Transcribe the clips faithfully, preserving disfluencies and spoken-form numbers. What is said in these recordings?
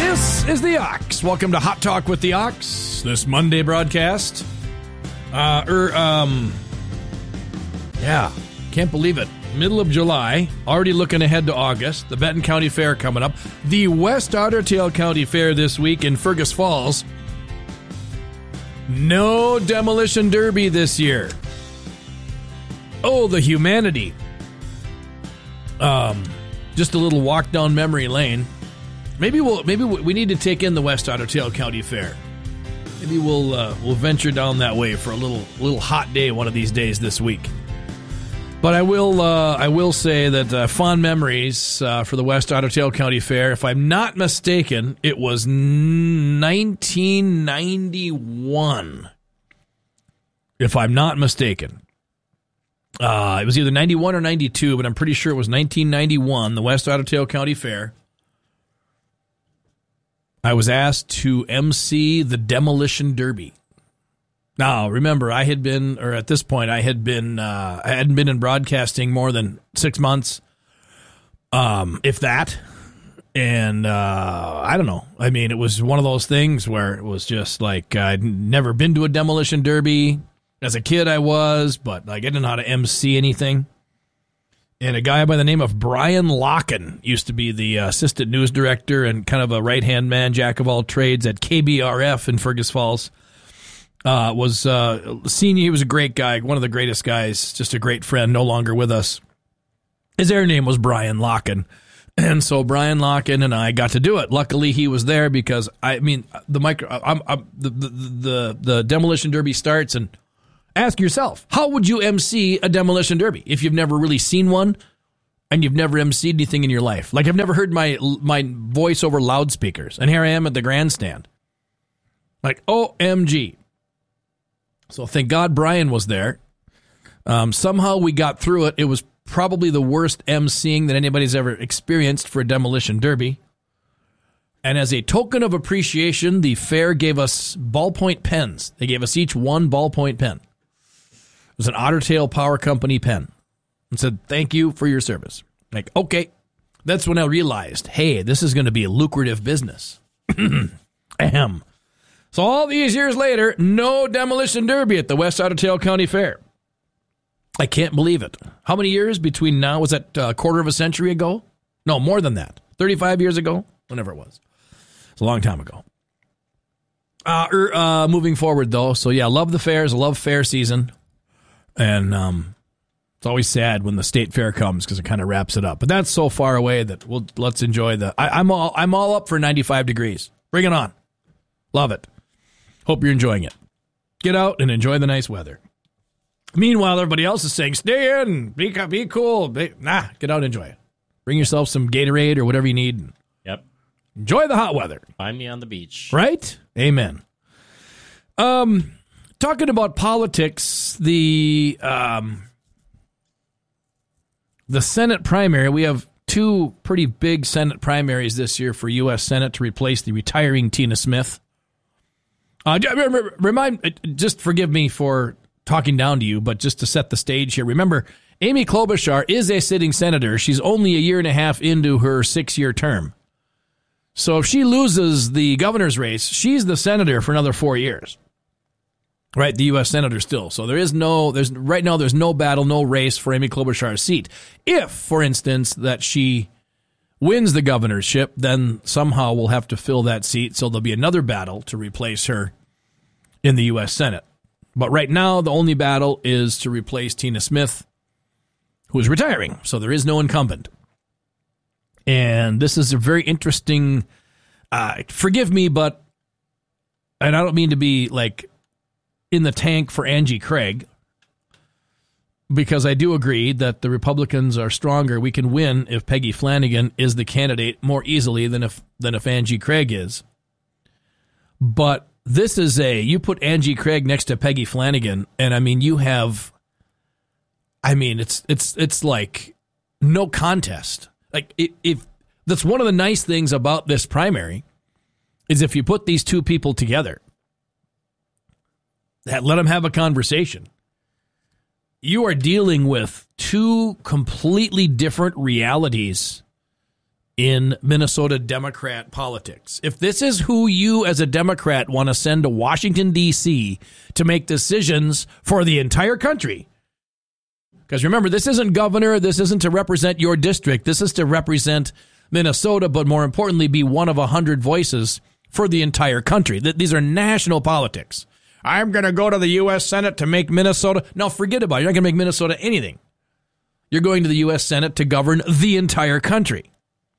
This is the Ox. Welcome to Hot Talk with the Ox. This Monday broadcast. Uh, er, um, yeah, can't believe it. Middle of July, already looking ahead to August. The Benton County Fair coming up. The West Otter Tail County Fair this week in Fergus Falls. No Demolition Derby this year. Oh, the humanity. Um, just a little walk down memory lane. Maybe we'll maybe we need to take in the West Otter Tail County Fair. Maybe we'll uh, we'll venture down that way for a little little hot day one of these days this week. But I will uh, I will say that uh, fond memories uh, for the West Otter Tail County Fair. If I'm not mistaken, it was nineteen ninety-one. If I'm not mistaken, uh, it was either ninety-one or ninety-two, but I'm pretty sure it was nineteen ninety-one. The West Otter Tail County Fair. I was asked to emcee the Demolition Derby. Now, remember, I had been, or at this point, I had been, uh, I hadn't been in broadcasting more than six months, um, if that. And uh, I don't know. I mean, it was one of those things where it was just like I'd never been to a Demolition Derby. As a kid, I was, but like, I didn't know how to emcee anything. And a guy by the name of Brian Locken used to be the uh, assistant news director and kind of a right-hand man, jack of all trades at K B R F in Fergus Falls. Uh, was uh, senior. He was a great guy, one of the greatest guys, just a great friend, no longer with us. His air name was Brian Locken. And so Brian Locken and I got to do it. Luckily, he was there because, I mean, the micro, I'm, I'm, the, the, the, the Demolition Derby starts, and ask yourself, how would you emcee a Demolition Derby if you've never really seen one and you've never emceed anything in your life? Like, I've never heard my my voice over loudspeakers, and here I am at the grandstand. Like, O M G. So thank God Brian was there. Um, somehow we got through it. It was probably the worst emceeing that anybody's ever experienced for a Demolition Derby. And as a token of appreciation, the fair gave us ballpoint pens. They gave us each one ballpoint pen. It was an Otter Tail Power Company pen. And said, thank you for your service. Like, okay. That's when I realized, hey, this is going to be a lucrative business. Ahem. So all these years later, no Demolition Derby at the West Otter Tail County Fair. I can't believe it. How many years between now? Was that a quarter of a century ago? No, more than that. thirty-five years ago? Whenever it was. It's a long time ago. Uh, er, uh, moving forward, though. So, yeah, love the fairs. Love fair season. And um, it's always sad when the state fair comes because it kind of wraps it up. But that's so far away that we'll let's enjoy the... I, I'm all I'm all up for ninety-five degrees. Bring it on. Love it. Hope you're enjoying it. Get out and enjoy the nice weather. Meanwhile, everybody else is saying, stay in, be, be cool. Be, nah, get out and enjoy it. Bring yourself some Gatorade or whatever you need. Yep. Enjoy the hot weather. Find me on the beach. Right? Amen. Um, talking about politics, the um, the Senate primary, we have two pretty big Senate primaries this year for U S Senate to replace the retiring Tina Smith. Uh, remind, just forgive me for talking down to you, but just to set the stage here, remember, Amy Klobuchar is a sitting senator. She's only a year and a half into her six-year term. So if she loses the governor's race, she's the senator for another four years. Right, the U S senator still. So there is no, there's right now there's no battle, no race for Amy Klobuchar's seat. If, for instance, that she wins the governorship, then somehow we'll have to fill that seat, so there'll be another battle to replace her in the U S Senate. But right now, the only battle is to replace Tina Smith, who is retiring, so there is no incumbent. And this is a very interesting, uh, forgive me, but, and I don't mean to be like in the tank for Angie Craig, because I do agree that the Republicans are stronger. We can win if Peggy Flanagan is the candidate more easily than if than if Angie Craig is. But this is a, you put Angie Craig next to Peggy Flanagan, and I mean, you have, I mean, it's it's it's like no contest. Like if, if that's one of the nice things about this primary is if you put these two people together, that let them have a conversation. You are dealing with two completely different realities in Minnesota Democrat politics. If this is who you as a Democrat want to send to Washington, D C to make decisions for the entire country, because remember, this isn't governor, this isn't to represent your district, this is to represent Minnesota, but more importantly, be one of a hundred voices for the entire country. These are national politics. I'm going to go to the U S Senate to make Minnesota. No, forget about it. You're not going to make Minnesota anything. You're going to the U S Senate to govern the entire country.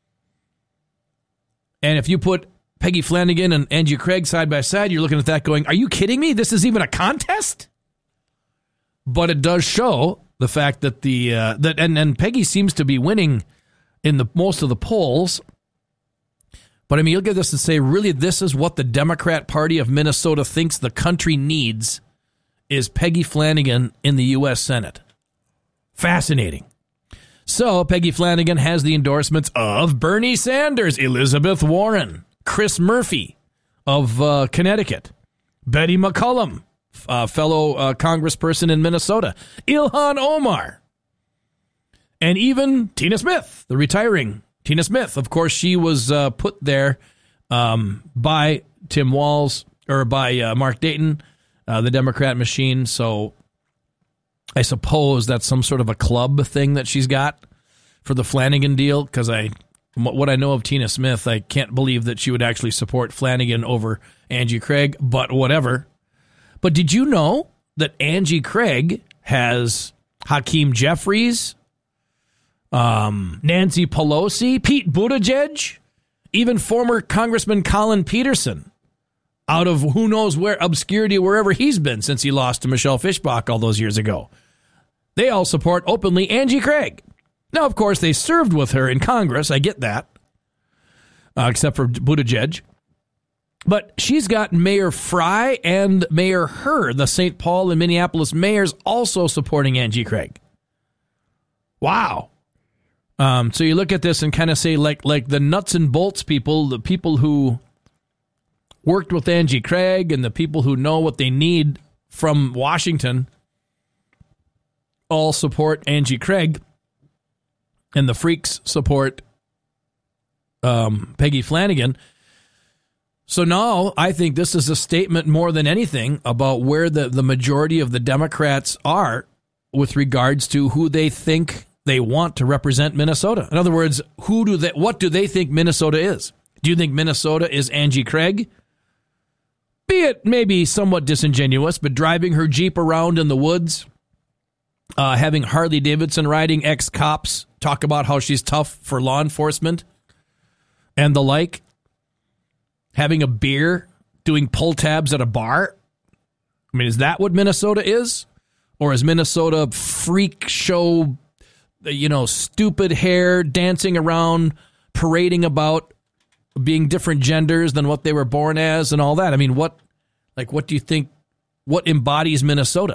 And if you put Peggy Flanagan and Angie Craig side by side, you're looking at that going, are you kidding me? This is even a contest? But it does show the fact that the, uh, that and, and Peggy seems to be winning in the most of the polls. But I mean, you look at this and say, really, this is what the Democrat Party of Minnesota thinks the country needs, is Peggy Flanagan in the U S Senate. Fascinating. So Peggy Flanagan has the endorsements of Bernie Sanders, Elizabeth Warren, Chris Murphy of uh, Connecticut, Betty McCollum, uh, fellow uh, congressperson in Minnesota, Ilhan Omar, and even Tina Smith, the retiring Tina Smith. Of course, she was uh, put there um, by Tim Walz, or by uh, Mark Dayton, uh, the Democrat machine. So I suppose that's some sort of a club thing that she's got for the Flanagan deal, because I, what I know of Tina Smith, I can't believe that she would actually support Flanagan over Angie Craig, but whatever. But did you know that Angie Craig has Hakeem Jeffries, Um, Nancy Pelosi, Pete Buttigieg, even former Congressman Colin Peterson, out of who knows where, obscurity, wherever he's been since he lost to Michelle Fischbach all those years ago. They all support openly Angie Craig. Now, of course, they served with her in Congress. I get that, uh, except for Buttigieg. But she's got Mayor Fry and Mayor Hur, the Saint Paul and Minneapolis mayors, also supporting Angie Craig. Wow. Um, so you look at this and kind of say, like, like the nuts and bolts people, the people who worked with Angie Craig and the people who know what they need from Washington all support Angie Craig, and the freaks support um, Peggy Flanagan. So now I think this is a statement more than anything about where the, the majority of the Democrats are with regards to who they think they want to represent Minnesota. In other words, who do they, what do they think Minnesota is? Do you think Minnesota is Angie Craig? Be it maybe somewhat disingenuous, but driving her Jeep around in the woods, uh, having Harley Davidson riding ex-cops talk about how she's tough for law enforcement and the like, having a beer, doing pull tabs at a bar. I mean, is that what Minnesota is? Or is Minnesota freak show, you know, stupid hair, dancing around, parading about, being different genders than what they were born as and all that? I mean, what, like, what do you think, what embodies Minnesota?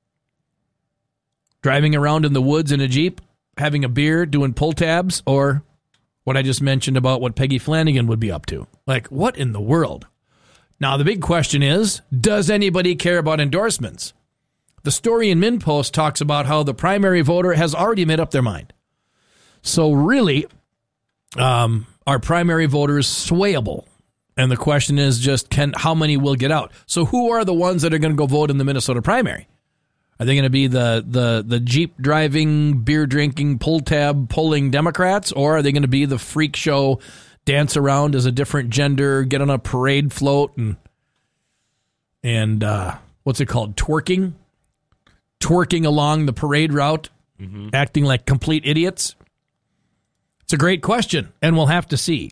Driving around in the woods in a Jeep, having a beer, doing pull tabs, or what I just mentioned about what Peggy Flanagan would be up to? Like, what in the world? Now, the big question is, does anybody care about endorsements? The story in MinnPost talks about how the primary voter has already made up their mind. So really, um, our primary voters swayable. And the question is just, can how many will get out? So who are the ones that are going to go vote in the Minnesota primary? Are they going to be the, the, the Jeep driving, beer drinking, pull tab pulling Democrats? Or are they going to be the freak show, dance around as a different gender, get on a parade float and, and uh, what's it called, twerking? Twerking along the parade route, mm-hmm. acting like complete idiots? It's a great question, and we'll have to see.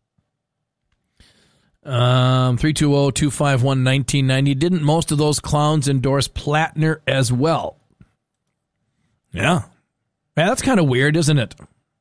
Um, three two zero, two five one, one nine nine zero. Didn't most of those clowns endorse Plattner as well? Yeah. Yeah, that's kind of weird, isn't it?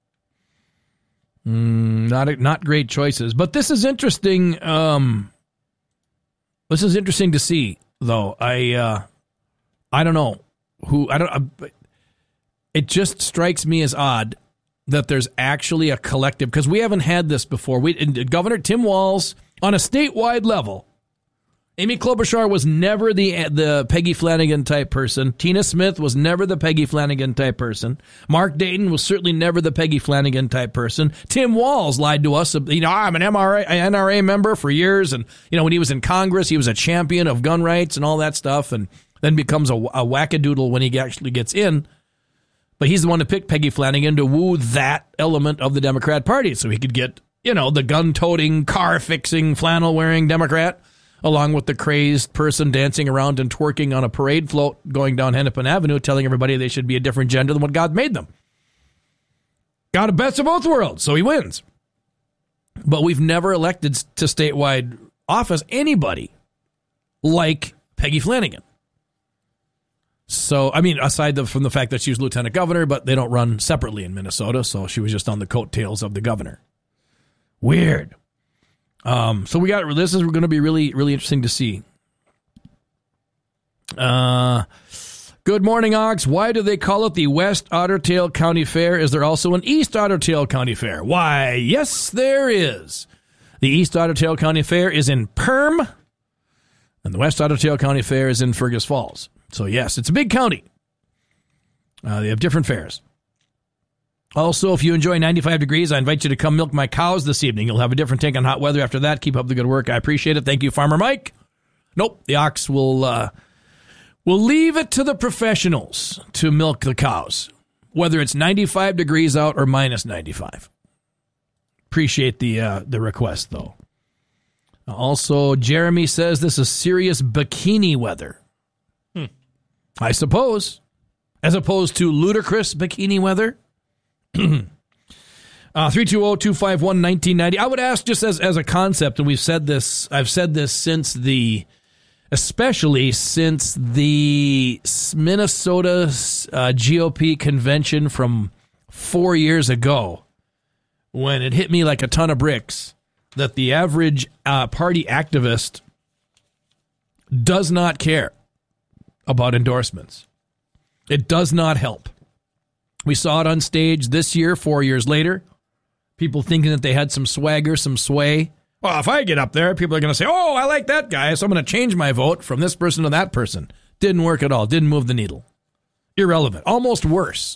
Mm, not not great choices. But this is interesting. Um, this is interesting to see, though. I uh, I don't know who. I don't. Uh, it just strikes me as odd that there's actually a collective, because we haven't had this before. We Governor Tim Walz, on a statewide level, Amy Klobuchar was never the the Peggy Flanagan type person. Tina Smith was never the Peggy Flanagan type person. Mark Dayton was certainly never the Peggy Flanagan type person. Tim Walz lied to us. You know, I'm an M R A, N R A member for years, and you know when he was in Congress, he was a champion of gun rights and all that stuff, and then becomes a, a wackadoodle when he actually gets in. But he's the one to pick Peggy Flanagan to woo that element of the Democrat Party, so he could get you know the gun-toting, car-fixing, flannel-wearing Democrat, along with the crazed person dancing around and twerking on a parade float going down Hennepin Avenue, telling everybody they should be a different gender than what God made them. Got a best of both worlds, so he wins. But we've never elected to statewide office anybody like Peggy Flanagan. So, I mean, aside from the fact that she was lieutenant governor, but they don't run separately in Minnesota, so she was just on the coattails of the governor. Weird. Um, so we got this is going to be really, really interesting to see. Uh, good morning, Ox. Why do they call it the West Otter Tail County Fair? Is there also an East Otter Tail County Fair? Why, yes, there is. The East Otter Tail County Fair is in Perm, and the West Otter Tail County Fair is in Fergus Falls. So, yes, it's a big county. Uh, they have different fairs. Also, if you enjoy ninety-five degrees, I invite you to come milk my cows this evening. You'll have a different take on hot weather after that. Keep up the good work. I appreciate it. Thank you, Farmer Mike. Nope, the ox will uh, will leave it to the professionals to milk the cows, whether it's ninety-five degrees out or minus ninety-five. Appreciate the uh, the request, though. Also, Jeremy says this is serious bikini weather. Hmm. I suppose, as opposed to ludicrous bikini weather. uh, three two zero, two five one, one nine nine zero. I would ask just as, as a concept, and we've said this, I've said this since the, especially since the Minnesota uh, G O P convention from four years ago, when it hit me like a ton of bricks, that the average uh, party activist does not care about endorsements. It does not help. We saw it on stage this year, four years later. People thinking that they had some swagger, some sway. Well, if I get up there, people are going to say, oh, I like that guy, so I'm going to change my vote from this person to that person. Didn't work at all. Didn't move the needle. Irrelevant. Almost worse.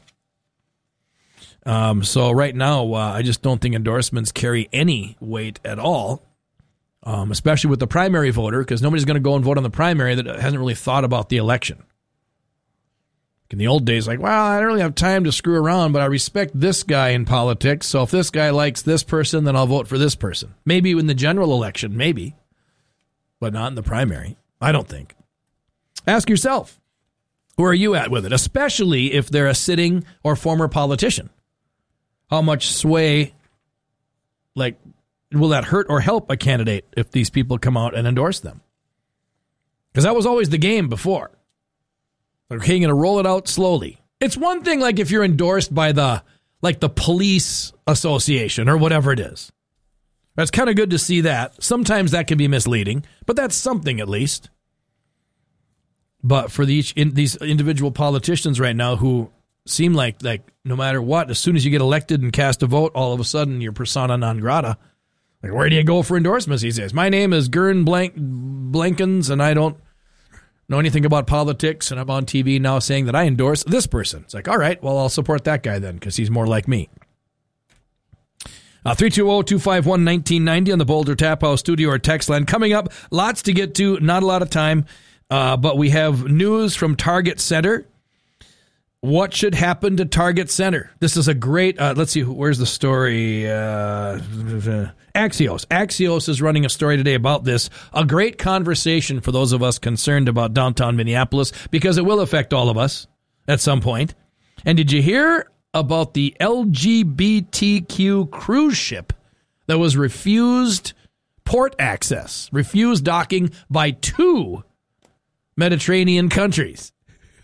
Um, so right now, uh, I just don't think endorsements carry any weight at all, um, especially with the primary voter, because nobody's going to go and vote on the primary that hasn't really thought about the election. In the old days, like, well, I don't really have time to screw around, but I respect this guy in politics, so if this guy likes this person, then I'll vote for this person. Maybe in the general election, maybe, but not in the primary. I don't think. Ask yourself, where are you at with it, especially if they're a sitting or former politician? How much sway, like, will that hurt or help a candidate if these people come out and endorse them? Because that was always the game before. Okay, you're going to roll it out slowly. It's one thing like if you're endorsed by the like the police association or whatever it is. That's kind of good to see that. Sometimes that can be misleading, but that's something at least. But for the, each, in, these individual politicians right now who seem like like no matter what, as soon as you get elected and cast a vote, all of a sudden you're persona non grata. Like, where do you go for endorsements? He says, my name is Gern Blank Blankens, and I don't know anything about politics, and I'm on T V now saying that I endorse this person. It's like, all right, well, I'll support that guy then because he's more like me. Uh, three two zero, two five one, one nine nine zero on the Boulder Tap House studio or text line. Coming up, lots to get to, not a lot of time, uh, but we have news from Target Center. What should happen to Target Center? This is a great, uh, let's see, where's the story? Uh, Axios. Axios is running a story today about this. A great conversation for those of us concerned about downtown Minneapolis, because it will affect all of us at some point. And did you hear about the L G B T Q cruise ship that was refused port access, refused docking by two Mediterranean countries?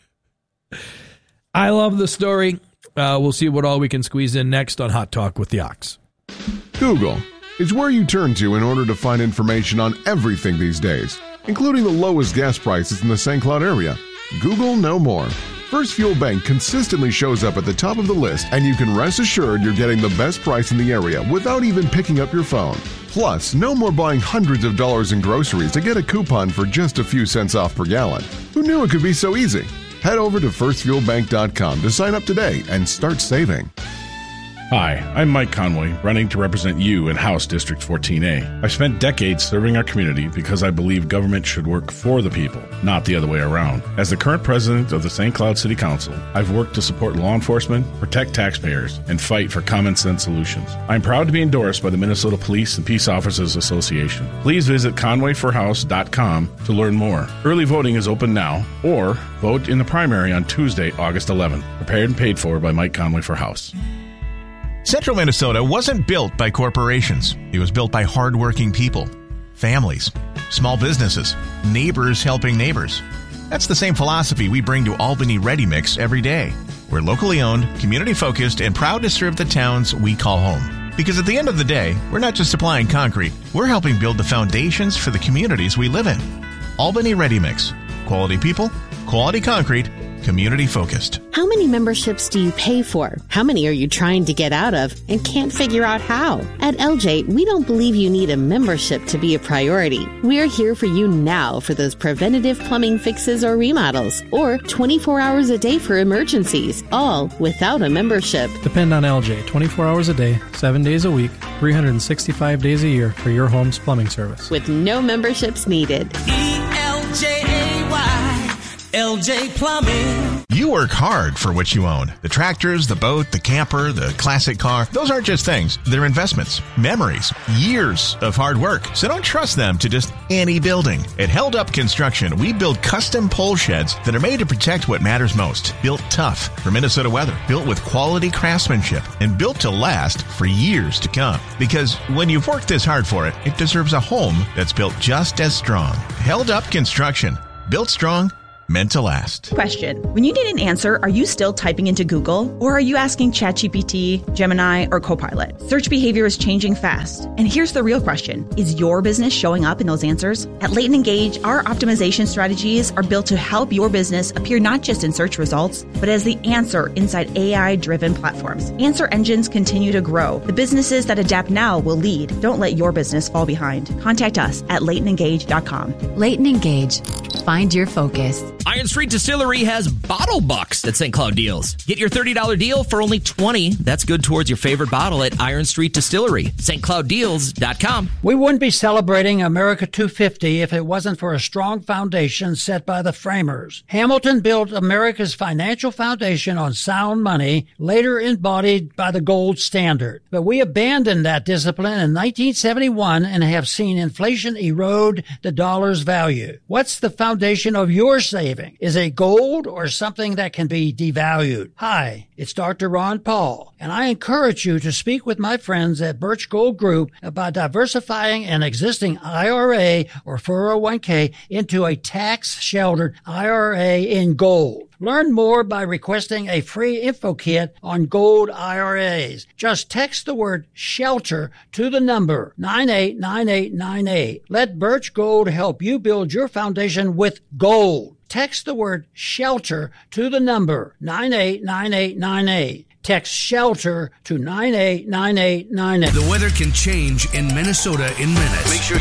I love the story. Uh, we'll see what all we can squeeze in next on Hot Talk with the Ox. Google is where you turn to in order to find information on everything these days, including the lowest gas prices in the Saint Cloud area. Google no more. First Fuel Bank consistently shows up at the top of the list, and you can rest assured you're getting the best price in the area without even picking up your phone. Plus, no more buying hundreds of dollars in groceries to get a coupon for just a few cents off per gallon. Who knew it could be so easy? Head over to first fuel bank dot com to sign up today and start saving. Hi, I'm Mike Conway, running to represent you in House District fourteen A. I've spent decades serving our community because I believe government should work for the people, not the other way around. As the current president of the Saint Cloud City Council, I've worked to support law enforcement, protect taxpayers, and fight for common sense solutions. I'm proud to be endorsed by the Minnesota Police and Peace Officers Association. Please visit conway for house dot com to learn more. Early voting is open now, or vote in the primary on Tuesday, August eleventh. Prepared and paid for by Mike Conway for House. Central Minnesota wasn't built by corporations. It was built by hardworking people, families, small businesses, neighbors helping neighbors. That's the same philosophy we bring to Albany Ready Mix every day. We're locally owned, community-focused, and proud to serve the towns we call home. Because at the end of the day, we're not just supplying concrete, we're helping build the foundations for the communities we live in. Albany Ready Mix. Quality people, quality concrete, community-focused. How many memberships do you pay for? How many are you trying to get out of and can't figure out how? At L J, we don't believe you need a membership to be a priority. We're here for you now for those preventative plumbing fixes or remodels, or twenty-four hours a day for emergencies, all without a membership. Depend on L J twenty-four hours a day, seven days a week, three hundred sixty-five days a year for your home's plumbing service. With no memberships needed. E L J A Y, L J Plumbing. You work hard for what you own. The tractors, the boat, the camper, the classic car. Those aren't just things. They're investments, memories, years of hard work. So don't trust them to just any building. At Held Up Construction, we build custom pole sheds that are made to protect what matters most. Built tough for Minnesota weather. Built with quality craftsmanship. And built to last for years to come. Because when you've worked this hard for it, it deserves a home that's built just as strong. Held Up Construction. Built strong, meant to last. Question. When you need an answer, are you still typing into Google? Or are you asking ChatGPT, Gemini, or Copilot? Search behavior is changing fast. And here's the real question. Is your business showing up in those answers? At Leighton Engage, our optimization strategies are built to help your business appear not just in search results, but as the answer inside A I-driven platforms. Answer engines continue to grow. The businesses that adapt now will lead. Don't let your business fall behind. Contact us at leighton engage dot com. Leighton Engage. Find your focus. Iron Street Distillery has bottle bucks at Saint Cloud Deals. Get your thirty dollars deal for only twenty dollars. That's good towards your favorite bottle at Iron Street Distillery. St Cloud Deals dot com. We wouldn't be celebrating America two fifty if it wasn't for a strong foundation set by the framers. Hamilton built America's financial foundation on sound money, later embodied by the gold standard. But we abandoned that discipline in nineteen seventy-one and have seen inflation erode the dollar's value. What's the foundation of your savings? Is it gold or something that can be devalued? Hi, it's Doctor Ron Paul, and I encourage you to speak with my friends at Birch Gold Group about diversifying an existing I R A or four oh one k into a tax-sheltered I R A in gold. Learn more by requesting a free info kit on gold I R As. Just text the word SHELTER to the number nine eight nine eight nine eight. Let Birch Gold help you build your foundation with gold. Text the word SHELTER to the number nine eight nine eight nine eight. Text SHELTER to nine eight nine eight nine eight. The weather can change in Minnesota in minutes. Make sure